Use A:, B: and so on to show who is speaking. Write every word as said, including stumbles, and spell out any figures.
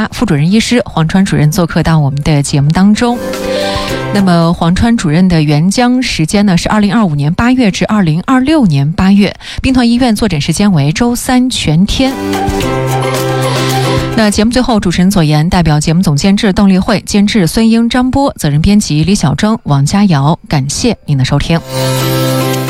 A: 家副主任医师黄川主任做客到我们的节目当中。那么黄川主任的原浆时间呢是二零二五年八月至二零二六年八月，兵团医院坐诊时间为周三全天。那节目最后，主持人左岩代表节目总监制邓丽慧、监制孙英、张波，责任编辑李小征、王佳瑶，感谢您的收听。